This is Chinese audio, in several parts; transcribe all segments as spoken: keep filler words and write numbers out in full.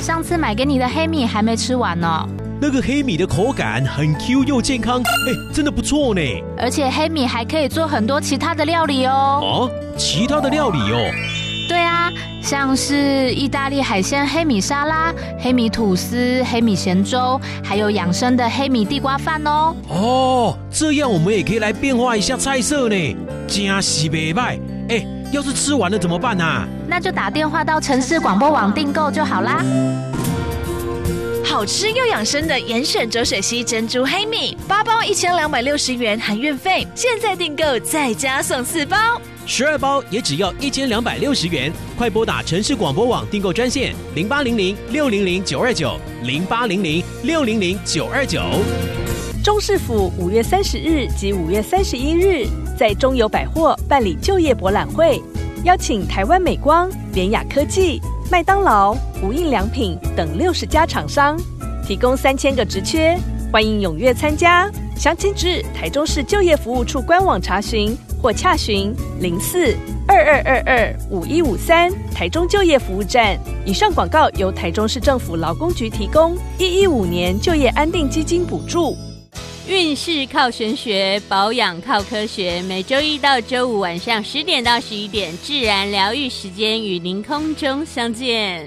上次买给你的黑米还没吃完呢。 那个黑米的口感很 Q 又健康，哎，真的不错呢。 而且黑米还可以做很多其他的料理哦。 哦，其他的料理哦？ 对啊，像是意大利海鲜黑米沙拉、黑米吐司、黑米咸粥，还有养生的黑米地瓜饭哦。 哦，这样我们也可以来变化一下菜色呢，真是不错。哎，要是吃完了怎么办啊？ 那就打电话到城市广播网订购就好啦。 好吃又养生的严选浊水溪珍珠黑米，八包一千两百六十元含运费，现在订购再加送四包。 十二包也只要一千两百六十元，快拨打城市广播网订购专线零八零零六零零九二九零八零零六零零九二九。 中市府五月三十日及五月三十一日在中友百货办理就业博览会，邀请台湾美光、联雅科技、麦当劳、无印良品等六十家厂商，提供三千个职缺，欢迎踊跃参加。详情至台中市就业服务处官网查询或洽询零四二二二二五一五三台中就业服务站。以上广告由台中市政府劳工局提供，一一五年就业安定基金补助。 运势靠玄学，保养靠科学。每周一到周五晚上十点到十一点，自然疗愈时间与您空中相见。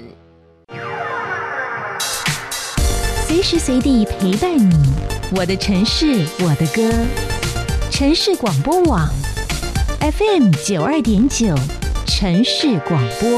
随时随地陪伴你，我的城市，我的歌。城市广播网 F M 九二点九，城市广播。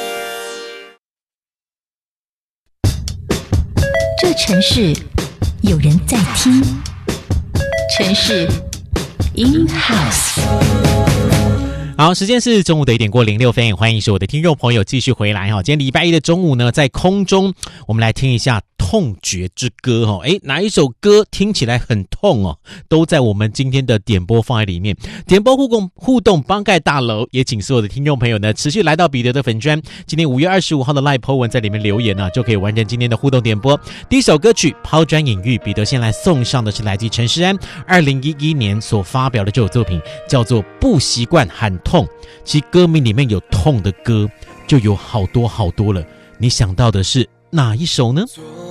这城市有人在听。城市 In House。 好，时间是中午的一点过零六分，欢迎所有的听众朋友继续回来。今天礼拜一的中午呢，在空中我们来听一下痛觉之歌哦，诶，哪一首歌听起来很痛哦，都在我们今天的点播放在里面。点播互动互动帮盖大楼，也请所有的听众朋友呢持续来到彼得的粉专，今天五月二十五号的 Live po 文在里面留言呢、啊，就可以完成今天的互动点播。第一首歌曲抛砖引玉，彼得先来送上的是来自陈诗安二零一一年所发表的这首作品，叫做《不习惯喊痛》。其实歌名里面有痛的歌就有好多好多了，你想到的是哪一首呢？